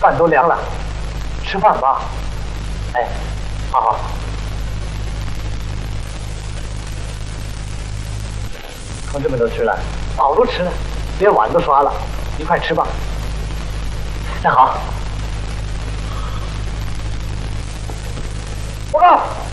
饭都凉了，吃饭吧。哎，好好。同志们都吃了，饱都吃了，连碗都刷了，一块吃吧。站好。报告。